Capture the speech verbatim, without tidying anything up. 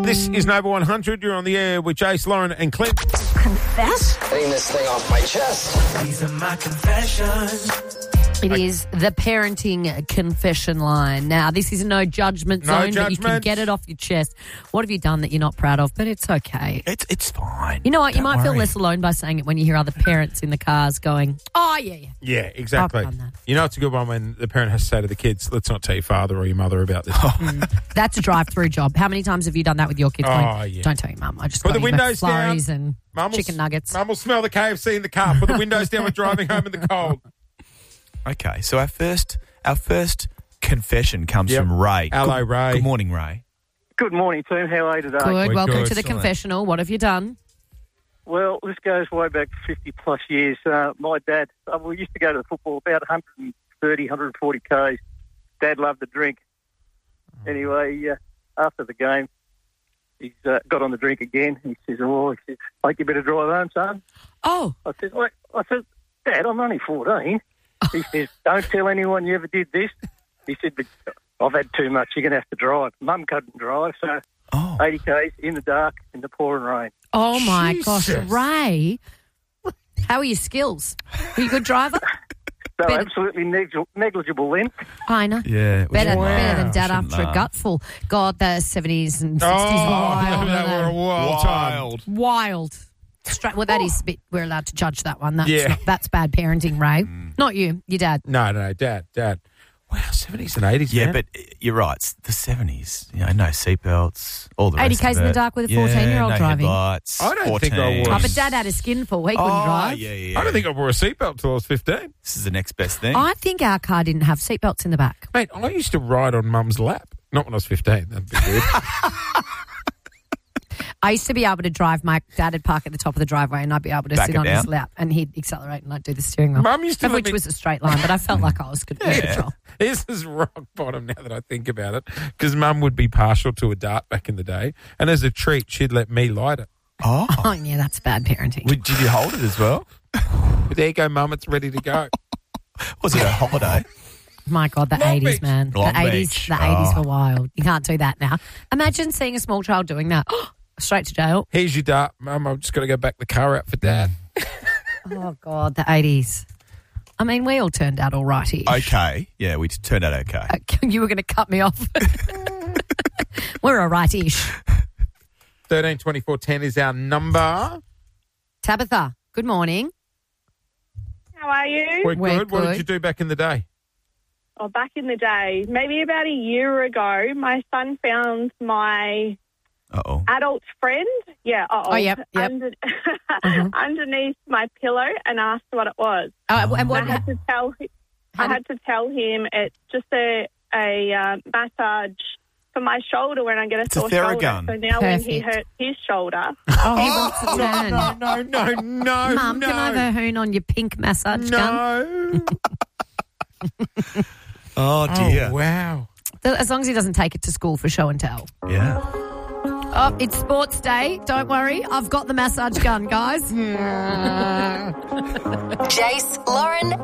This is Nova one hundred. You're on the air with Jace, Lauren and Clint. Confess? Getting this thing off my chest. These are my confessions. It is the parenting confession line. Now, this is no judgment No zone, but you can judgment. get it off your chest. What have you done that you're not proud of? But it's okay. It's it's fine. You know what? You Don't might feel worry. less alone by saying it when you hear other parents in the cars going, oh, yeah, yeah. Yeah, exactly. I've done that. You know, it's a good one when the parent has to say to the kids, let's not tell your father or your mother about this. That's a drive-through job. How many times have you done that with your kids? Oh, Going, yeah. Don't tell your mum. I just Put got the you my windows down. flurries and Mum will chicken s- nuggets. Mum will smell the K F C in the car. Put the windows down. We're driving home in the cold. Okay, so our first our first confession comes Yep. from Ray. Hello, Good- Ray. Good morning, Ray. Good morning, team. How are you today? Good. We're Welcome good. to the Excellent. confessional. What have you done? Well, this goes way back fifty plus years. Uh, my dad, uh, we used to go to the football about one thirty, one forty Ks. Dad loved to drink. Anyway, uh, after the game, he's uh, got on the drink again. He says, oh, he says, "Mate, you better drive home, son." Oh, I said, "Wait." I said, "Dad, I'm only fourteen. He says, "Don't tell anyone you ever did this." He said, "But I've had too much. You're going to have to drive." Mum couldn't drive, so Oh, eighty Ks in the dark, in the pouring rain. oh my Jesus. gosh, Ray. How are your skills? Are you a good driver? So Better- absolutely negli- negligible then. I know. yeah. it was Better, wild. better than dad Shouldn't after a laugh. gutful. God, the seventies and Oh, sixties were wild. that weren't were a they? wild time. Wild. Wild. Straight, well, that is a bit, we're allowed to judge that one. That's, Yeah. not, that's bad parenting, Ray. Not you, your dad. No, no, Dad, Dad. Wow, seventies and eighties, Yeah, man. but uh, you're right. It's the seventies. You know, no seatbelts, all the eighty rest of Ks in the it. dark with a Yeah, fourteen-year-old no driving. Headlights, I don't think I fourteen. was. Oh, but dad had a skinful. He couldn't Oh, drive. yeah, yeah, yeah. I don't think I wore a seatbelt till I was fifteen. This is the next best thing. I think our car didn't have seatbelts in the back. Mate, I used to ride on Mum's lap. Not when I was fifteen. That'd be weird. I used to be able to drive. My dad would park at the top of the driveway and I'd be able to Back sit it on his down. lap and he'd accelerate and I'd do the steering wheel. Mum used to Of let which me- was a straight line, but I felt like I was good in control. This is rock bottom now that I think about it. Because Mum would be partial to a dart back in the day. And as a treat, she'd let me light it. oh. Oh, yeah, that's bad parenting. Did you hold it as well? There you go, Mum. It's ready to go. Was it a holiday? My God, the Long eighties, Beach. man. Long the eighties, Beach. the eighties Oh. were wild. You can't do that now. Imagine seeing a small child doing that. Straight to jail. Here's your dart, Mum. I've just got to go back the car out for Dad. Oh, God, the eighties. I mean, we all turned out all righty. Okay. Yeah, we turned out okay. You were going to cut me off. We're all right-ish. thirteen twenty-four ten is our number. Tabitha, good morning. How are you? We're, We're good. What good. did you do back in the day? Oh, back in the day, maybe about a year ago, my son found my Uh-oh. adult friend. Yeah, uh-oh, Oh, yep, yep. Under, Mhm. underneath my pillow and asked what it was. Oh, and I what? had to tell hi- How I did- had to tell him it's just a a uh, massage for my shoulder when I get a It's a sore shoulder. Theragun. So now when he Perfect. hurt his shoulder, Oh, he wants a no, turn. no, no, no, no, Mum, no. can I have a hoon on your pink massage gun? No. Oh, dear. Oh, wow. As long as he doesn't take it to school for show and tell. Yeah. Oh, it's sports day. Don't worry. I've got the massage gun, guys. Jace, Lauren,